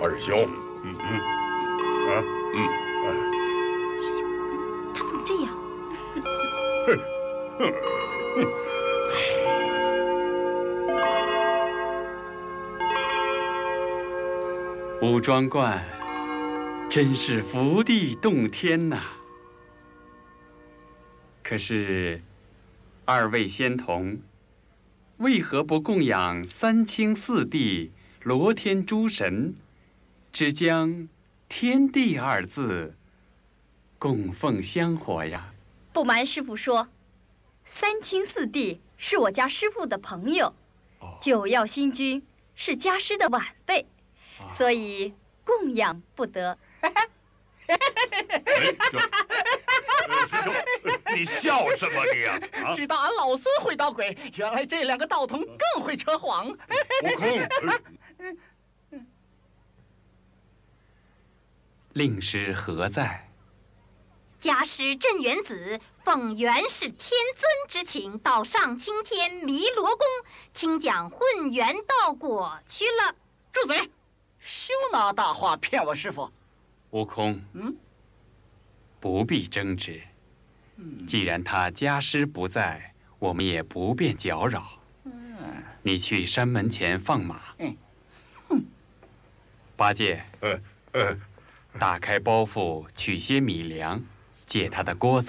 二兄， 他怎么这样？ 武装观真是福地洞天呐！可是，二位仙童为何不供养三清四帝、罗天诸神，只将“天地”二字供奉香火呀？ 不瞒师傅说，三清四帝是我家师傅的朋友，九曜星君是家师的晚辈，所以供养不得。 师兄，你笑什么你呀？ 知道俺老孙会捣鬼，原来这两个道童更会扯谎。 悟空， 令师何在？ 家师镇元子奉元始天尊之请，到上青天弥罗宫听讲混元道果去了。 住嘴！休拿大话骗我师傅。 悟空，不必争执。既然他家师不在，我们也不便搅扰。你去山门前放马。八戒，打开包袱，取些米粮，借他的锅子。